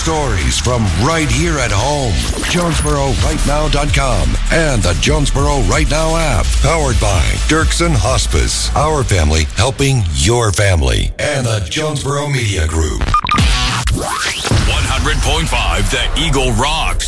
stories from right here at home. JonesboroRightNow.com and the Jonesboro Right Now app. Powered by Dirksen Hospice. Our family helping your family. And the Jonesboro Media Group. 100.5 The Eagle rocks.